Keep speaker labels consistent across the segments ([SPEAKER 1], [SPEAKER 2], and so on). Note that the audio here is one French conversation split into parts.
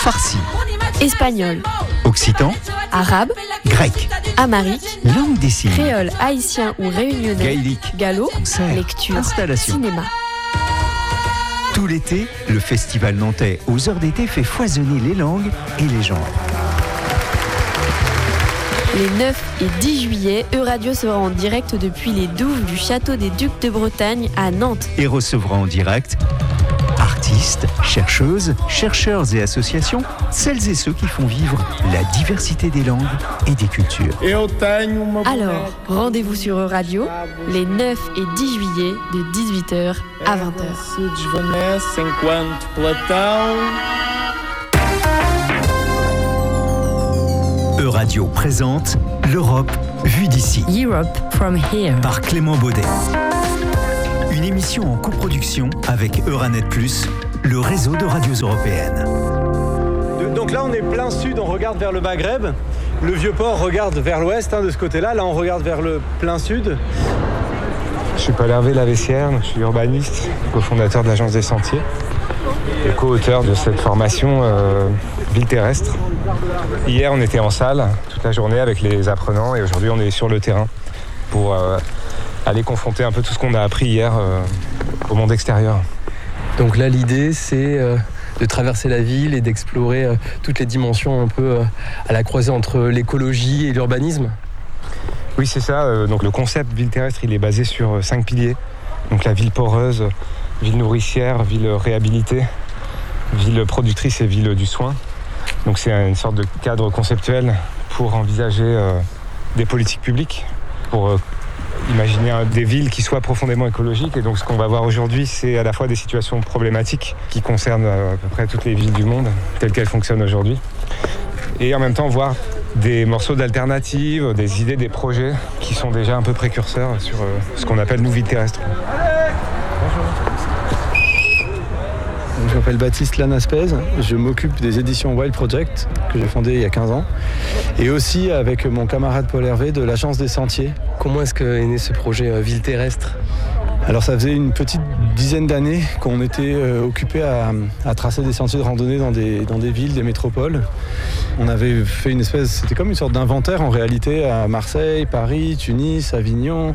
[SPEAKER 1] farsi,
[SPEAKER 2] espagnol,
[SPEAKER 1] occitan,
[SPEAKER 2] arabe,
[SPEAKER 1] grec,
[SPEAKER 2] amharique,
[SPEAKER 1] langue des signes,
[SPEAKER 2] créole, haïtien ou réunionnais,
[SPEAKER 1] gaélique,
[SPEAKER 2] gallo,
[SPEAKER 1] concert,
[SPEAKER 2] lecture,
[SPEAKER 1] installation.
[SPEAKER 2] cinéma.
[SPEAKER 1] Tout l'été, le festival nantais aux heures d'été fait foisonner les langues et les genres.
[SPEAKER 2] Les 9 et 10 juillet, Euradio sera en direct depuis les douves du château des Ducs de Bretagne à Nantes.
[SPEAKER 1] Et recevra en direct artistes, chercheuses, chercheurs et associations, celles et ceux qui font vivre la diversité des langues et des cultures.
[SPEAKER 2] Alors, rendez-vous sur Euradio les 9 et 10 juillet de 18h à 20h.
[SPEAKER 1] Euradio présente l'Europe vue d'ici.
[SPEAKER 2] Europe from here.
[SPEAKER 1] Par Clément Baudet. Une émission en coproduction avec Euranet+, le réseau de radios européennes.
[SPEAKER 3] Donc là, on est plein sud, on regarde vers le Maghreb. Le Vieux-Port regarde vers l'ouest, de ce côté-là. Là, on regarde vers le plein sud.
[SPEAKER 4] Je suis Paul Hervé Lavessière, je suis urbaniste, cofondateur de l'Agence des Sentiers et co-auteur de cette formation Ville terrestre. Hier, on était en salle toute la journée avec les apprenants et aujourd'hui, on est sur le terrain pour aller confronter un peu tout ce qu'on a appris hier au monde extérieur.
[SPEAKER 5] Donc là, l'idée, c'est de traverser la ville et d'explorer toutes les dimensions un peu à la croisée entre l'écologie et l'urbanisme.
[SPEAKER 4] Oui, c'est ça. Donc le concept ville terrestre, il est basé sur 5 piliers. Donc la ville poreuse, ville nourricière, ville réhabilitée, ville productrice et ville du soin. Donc c'est une sorte de cadre conceptuel pour envisager des politiques publiques, pour imaginer des villes qui soient profondément écologiques. Et donc ce qu'on va voir aujourd'hui, c'est à la fois des situations problématiques qui concernent à peu près toutes les villes du monde, telles qu'elles fonctionnent aujourd'hui. Et en même temps voir des morceaux d'alternatives, des idées, des projets qui sont déjà un peu précurseurs sur ce qu'on appelle nous ville terrestre.
[SPEAKER 3] Je m'appelle Baptiste Lanaspez, je m'occupe des éditions Wild Project que j'ai fondées il y a 15 ans et aussi avec mon camarade Paul Hervé de l'Agence des Sentiers.
[SPEAKER 5] Comment est-ce qu'est né ce projet Ville terrestre ?
[SPEAKER 3] Alors ça faisait une petite dizaine d'années qu'on était occupé à tracer des sentiers de randonnée dans des villes, des métropoles. On avait fait une espèce, c'était comme une sorte d'inventaire en réalité à Marseille, Paris, Tunis, Avignon.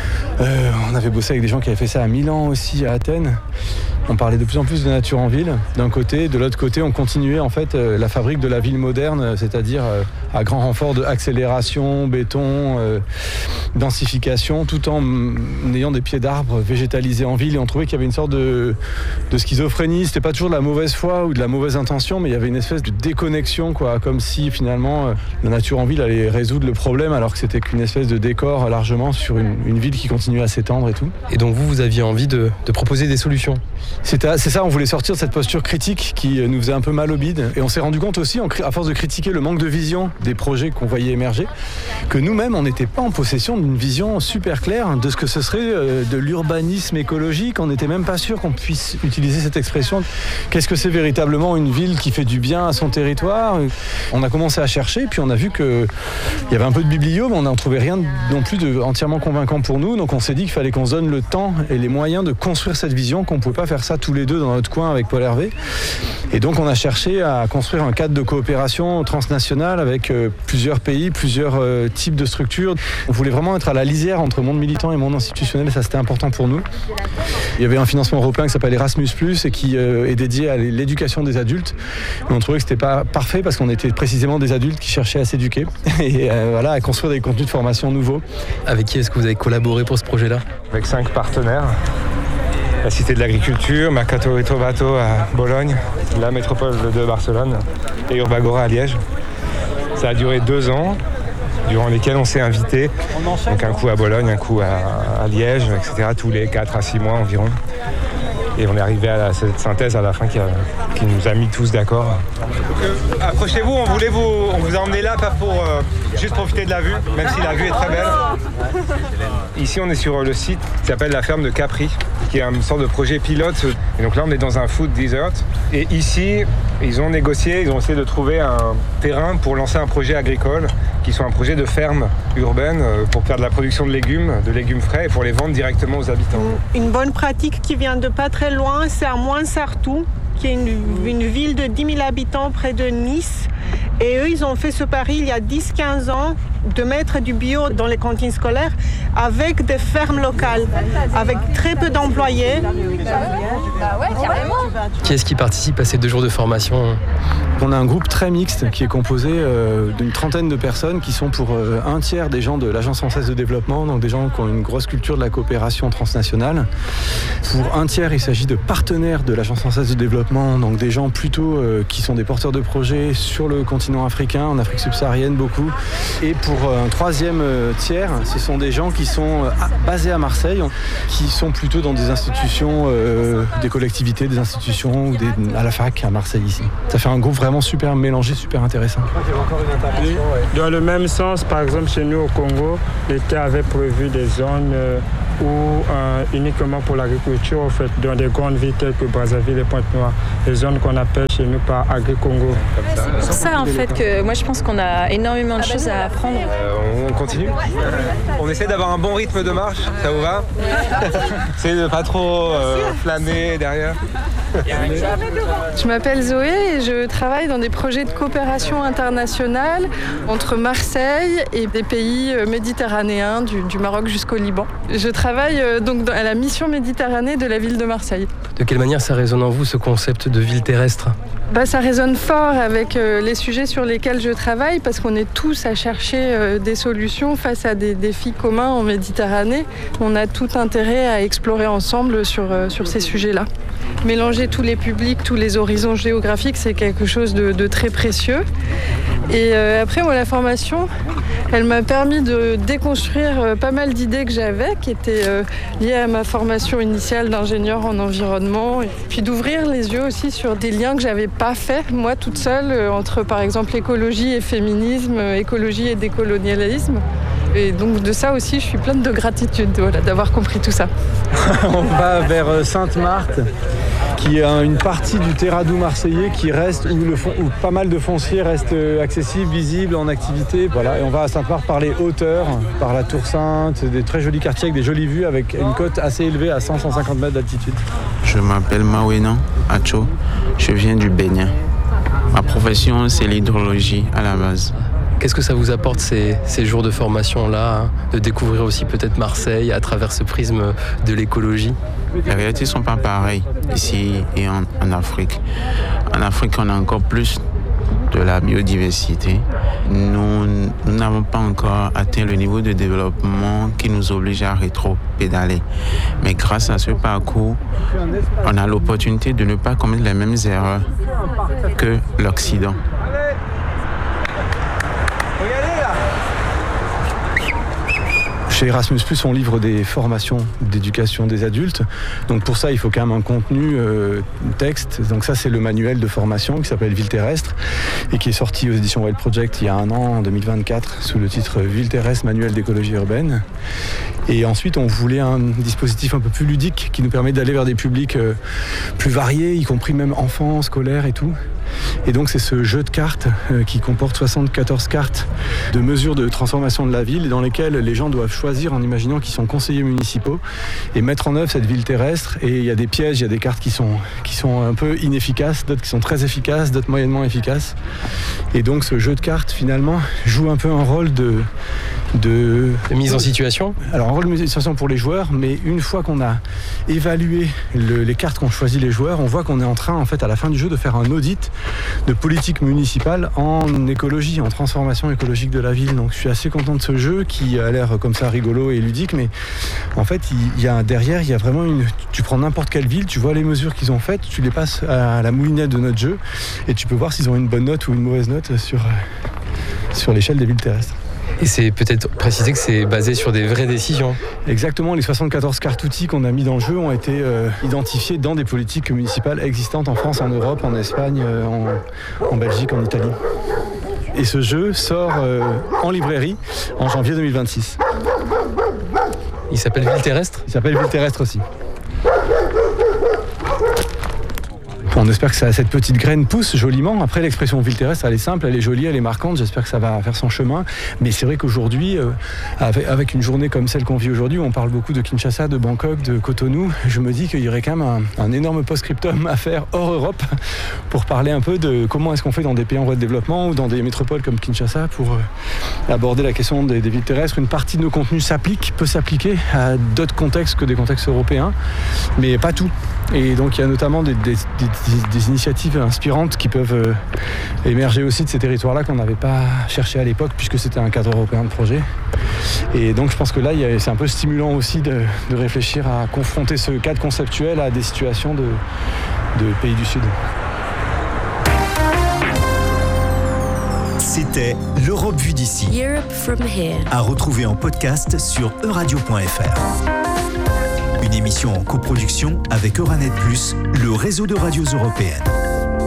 [SPEAKER 3] On avait bossé avec des gens qui avaient fait ça à Milan aussi, à Athènes. On parlait de plus en plus de nature en ville, d'un côté. De l'autre côté, on continuait en fait la fabrique de la ville moderne, c'est-à-dire à grand renfort d'accélération, béton, densification, tout en ayant des pieds d'arbres végétalisés en ville. Et on trouvait qu'il y avait une sorte de schizophrénie. C'était pas toujours de la mauvaise foi ou de la mauvaise intention, mais il y avait une espèce de déconnexion, quoi, comme si finalement la nature en ville allait résoudre le problème, alors que c'était qu'une espèce de décor largement sur une ville qui continuait à s'étendre et tout.
[SPEAKER 5] Et donc vous aviez envie de proposer des solutions ?
[SPEAKER 3] C'est ça, on voulait sortir de cette posture critique qui nous faisait un peu mal au bide. Et on s'est rendu compte aussi, à force de critiquer le manque de vision des projets qu'on voyait émerger, que nous-mêmes, on n'était pas en possession d'une vision super claire de ce que ce serait de l'urbanisme écologique. On n'était même pas sûr qu'on puisse utiliser cette expression. Qu'est-ce que c'est véritablement une ville qui fait du bien à son territoire ? On a commencé à chercher, puis on a vu qu'il y avait un peu de biblio, mais on n'en trouvait rien non plus de entièrement convaincant pour nous. Donc on s'est dit qu'il fallait qu'on se donne le temps et les moyens de construire cette vision, qu'on ne pouvait pas faire ça tous les deux dans notre coin avec Paul Hervé. Et donc on a cherché à construire un cadre de coopération transnationale avec plusieurs pays, plusieurs types de structures. On voulait vraiment être à la lisière entre monde militant et monde institutionnel, ça c'était important pour nous. Il y avait un financement européen qui s'appelle Erasmus+, et qui est dédié à l'éducation des adultes. Mais on trouvait que c'était pas parfait parce qu'on était précisément des adultes qui cherchaient à s'éduquer et à construire des contenus de formation nouveaux.
[SPEAKER 5] Avec qui est-ce que vous avez collaboré pour ce projet-là ?
[SPEAKER 4] Avec 5 partenaires. La Cité de l'Agriculture, Mercato et Trovato à Bologne, la Métropole de Barcelone et Urbagora à Liège. Ça a duré 2 ans, durant lesquels on s'est invité, donc un coup à Bologne, un coup à Liège, etc., tous les 4 à 6 mois environ. Et on est arrivé à cette synthèse à la fin qui nous a mis tous d'accord. Approchez-vous, on vous a emmené là, pas pour juste profiter de la vue, même si la vue est très belle. Ici, on est sur le site qui s'appelle la ferme de Capri, qui est une sorte de projet pilote. Et donc là, on est dans un food desert. Et ici, ils ont négocié, ils ont essayé de trouver un terrain pour lancer un projet agricole, qui soit un projet de ferme urbaine pour faire de la production de légumes frais et pour les vendre directement aux habitants.
[SPEAKER 6] Une bonne pratique qui vient de pas très loin, c'est à Moinsartou. qui est une ville de 10 000 habitants près de Nice. Et eux, ils ont fait ce pari il y a 10-15 ans de mettre du bio dans les cantines scolaires avec des fermes locales, avec très peu d'employés.
[SPEAKER 5] Qui est-ce qui participe à ces 2 jours de formation ?
[SPEAKER 3] On a un groupe très mixte qui est composé d'une trentaine de personnes qui sont pour un tiers des gens de l'Agence française de développement, donc des gens qui ont une grosse culture de la coopération transnationale. Pour un tiers, il s'agit de partenaires de l'Agence française de développement, donc des gens plutôt qui sont des porteurs de projets sur le continent africain, en Afrique subsaharienne beaucoup. Et pour un troisième tiers, ce sont des gens qui sont basés à Marseille, qui sont plutôt dans des institutions, des collectivités, des institutions ou à la fac à Marseille ici. Ça fait un groupe vraiment super mélangé, super intéressant.
[SPEAKER 7] Dans le même sens, par exemple, chez nous au Congo, l'État avait prévu des zones uniquement pour l'agriculture, en fait, dans des grandes villes telles que Brazzaville et Pointe-Noire, les zones qu'on appelle chez nous par Agri-Congo.
[SPEAKER 8] C'est pour ça, en fait, que moi je pense qu'on a énormément de choses à apprendre.
[SPEAKER 4] On continue. On essaie d'avoir un bon rythme de marche, ça vous va? C'est de pas trop flâner derrière.
[SPEAKER 9] Je m'appelle Zoé et je travaille dans des projets de coopération internationale entre Marseille et des pays méditerranéens, du Maroc jusqu'au Liban. Je travaille donc à la mission Méditerranée de la ville de Marseille.
[SPEAKER 5] De quelle manière ça résonne en vous, ce concept de ville terrestre ?
[SPEAKER 9] Ça résonne fort avec les sujets sur lesquels je travaille parce qu'on est tous à chercher des solutions face à des défis communs en Méditerranée. On a tout intérêt à explorer ensemble sur ces sujets-là. Mélanger tous les publics, tous les horizons géographiques, c'est quelque chose de très précieux. Et après, moi, la formation, elle m'a permis de déconstruire pas mal d'idées que j'avais, qui étaient liées à ma formation initiale d'ingénieur en environnement, et puis d'ouvrir les yeux aussi sur des liens que j'avais pas faits, moi, toute seule, entre, par exemple, écologie et féminisme, écologie et décolonialisme. Et donc de ça aussi, je suis pleine de gratitude d'avoir compris tout ça.
[SPEAKER 3] On va vers Sainte-Marthe, qui est une partie du Terradou marseillais qui reste, où pas mal de fonciers restent accessibles, visibles, en activité. Voilà. Et on va à Sainte-Marthe par les hauteurs, par la Tour Sainte, des très jolis quartiers avec des jolies vues, avec une côte assez élevée à 100-150 mètres d'altitude.
[SPEAKER 10] Je m'appelle Mawénan Acho, je viens du Bénin. Ma profession, c'est l'hydrologie à la base.
[SPEAKER 5] Qu'est-ce que ça vous apporte ces jours de formation-là, de découvrir aussi peut-être Marseille à travers ce prisme de l'écologie ?
[SPEAKER 10] Les réalités ne sont pas pareilles ici et en Afrique. En Afrique, on a encore plus de la biodiversité. Nous n'avons pas encore atteint le niveau de développement qui nous oblige à rétro-pédaler. Mais grâce à ce parcours, on a l'opportunité de ne pas commettre les mêmes erreurs que l'Occident.
[SPEAKER 3] Chez Erasmus+, on livre des formations d'éducation des adultes. Donc pour ça, il faut quand même un contenu texte. Donc ça, c'est le manuel de formation qui s'appelle Ville terrestre et qui est sorti aux éditions Wild Project il y a un an, en 2024, sous le titre Ville terrestre, manuel d'écologie urbaine. Et ensuite, on voulait un dispositif un peu plus ludique qui nous permet d'aller vers des publics plus variés, y compris même enfants, scolaires et tout. Et donc c'est ce jeu de cartes qui comporte 74 cartes de mesures de transformation de la ville et dans lesquelles les gens doivent choisir en imaginant qu'ils sont conseillers municipaux et mettre en œuvre cette ville terrestre. Et il y a des pièges, il y a des cartes qui sont un peu inefficaces, d'autres qui sont très efficaces, d'autres moyennement efficaces. Et donc ce jeu de cartes finalement joue un peu un rôle de
[SPEAKER 5] mise en situation.
[SPEAKER 3] Alors un rôle de mise en situation pour les joueurs, mais une fois qu'on a évalué les cartes qu'ont choisi les joueurs, on voit qu'on est en train en fait à la fin du jeu de faire un audit de politique municipale en écologie, en transformation écologique de la ville. Donc je suis assez content de ce jeu qui a l'air comme ça rigolo et ludique, mais en fait derrière il y a vraiment tu prends n'importe quelle ville, tu vois les mesures qu'ils ont faites, tu les passes à la moulinette de notre jeu et tu peux voir s'ils ont une bonne note ou une mauvaise note sur l'échelle des villes terrestres.
[SPEAKER 5] Et c'est peut-être préciser que c'est basé sur des vraies décisions.
[SPEAKER 3] Exactement, les 74 cartes outils qu'on a mis dans le jeu ont été identifiées dans des politiques municipales existantes en France, en Europe, en Espagne, en Belgique, en Italie. Et ce jeu sort en librairie en janvier 2026.
[SPEAKER 5] Il s'appelle Ville terrestre ?
[SPEAKER 3] Il s'appelle Ville terrestre aussi. On espère que cette petite graine pousse joliment. Après, l'expression ville terrestre, elle est simple, elle est jolie, elle est marquante. J'espère que ça va faire son chemin. Mais c'est vrai qu'aujourd'hui, avec une journée comme celle qu'on vit aujourd'hui, où on parle beaucoup de Kinshasa, de Bangkok, de Cotonou, je me dis qu'il y aurait quand même un énorme post-scriptum à faire hors Europe pour parler un peu de comment est-ce qu'on fait dans des pays en voie de développement ou dans des métropoles comme Kinshasa pour aborder la question des villes terrestres. Une partie de nos contenus peut s'appliquer à d'autres contextes que des contextes européens, mais pas tout. Et donc il y a notamment des initiatives inspirantes qui peuvent émerger aussi de ces territoires-là qu'on n'avait pas cherché à l'époque puisque c'était un cadre européen de projet. Et donc je pense que là, c'est un peu stimulant aussi de réfléchir à confronter ce cadre conceptuel à des situations de pays du Sud.
[SPEAKER 1] C'était l'Europe vue d'ici.
[SPEAKER 2] Europe from here.
[SPEAKER 1] À retrouver en podcast sur euradio.fr. Une émission en coproduction avec Euranet+, le réseau de radios européennes.